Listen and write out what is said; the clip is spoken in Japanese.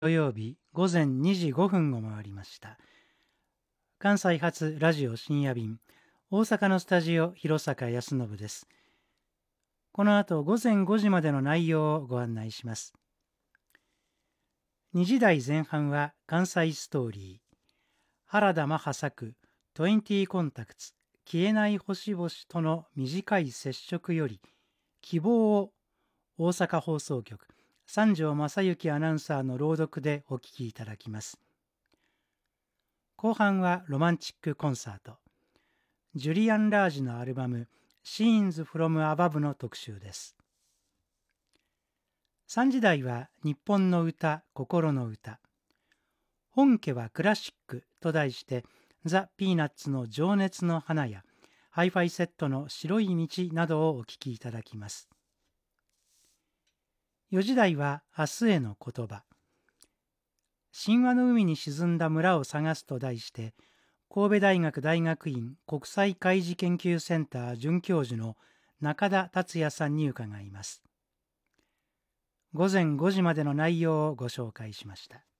土曜日午前2時5分を回りました。関西発ラジオ深夜便、大阪のスタジオ広坂康信です。この後午前5時までの内容をご案内します。2時台前半は関西ストーリー、原田マハ作20コンタクツ消えない星々との短い接触より希望を大阪放送局三条正幸アナウンサーの朗読でお聞きいただきます。後半はロマンチックコンサート、ジュリアン・ラージのアルバム Scenes from Above の特集です。3時台は日本の歌、心の歌、本家はクラシックと題してザ・ピーナッツの情熱の花やハイファイセットの白い道などをお聞きいただきます。4時台は明日への言葉、神話の海に沈んだ村を探すと題して神戸大学大学院国際海事研究センター准教授の中田達也さんに伺います。午前5時までの内容をご紹介しました。